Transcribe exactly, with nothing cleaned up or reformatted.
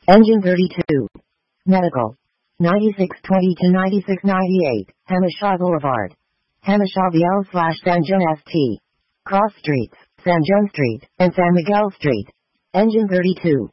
Engine thirty-two. Medical. ninety-six twenty to ninety-six ninety-eight, Hamashaw Boulevard. Hamashaw B L slash San Juan S T. Cross Streets, San Juan Street, and San Miguel Street. Engine thirty-two.